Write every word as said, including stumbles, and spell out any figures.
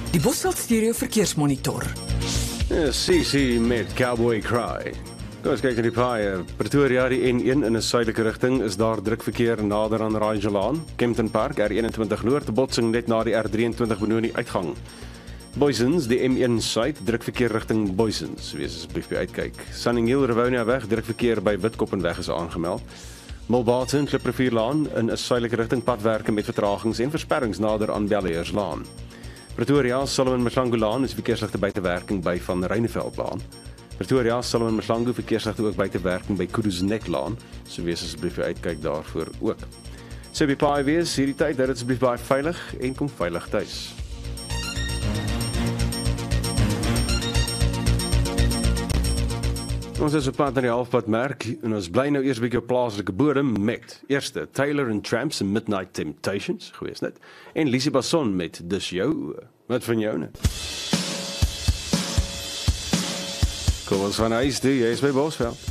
Die Bosveld Stereo Verkeersmonitor. C C met Cowboy Cry. Kom ons kyk na die paaie. Pretoria die N een in 'n suidelike rigting is daar drukverkeer nader aan Rangelaan, Kempton Park R eenentwintig Noord, botsing net na die R drieëntwintig Benoni die uitgang. Boysens, die M een suid, drukverkeer rigting Boysens. Wees asseblief by uitkyk. Sunninghill Rivonia weg, drukverkeer by Witkoppenweg is aangemeld. Mulbarton Kliprivierlaan in 'n suidelike rigting padwerke met vertragings en versperrings nader aan Bellierslaan. Pretoria Solomon Mhlangulaan is verkeersligte buitewerking by Van Reineveldlaan. Pretoria Solomon Mhlangu verkeersligte ook buitewerking by Kudusneklaan. So wees asseblief by uitkyk daarvoor ook. So by paai wees hierdie tyd dat dit asseblief baie veilig en kom veilig tuis. Ons is op pad na die halfpad merk en ons bly nou eers 'n bietjie op plaaslike bodem met eerste Taylor and Tramps en Midnight Temptations, gewees net, en Lisie Basson met Dis Jou. Wat van jou net? Kom ons van huis toe, jy is by Bosveld.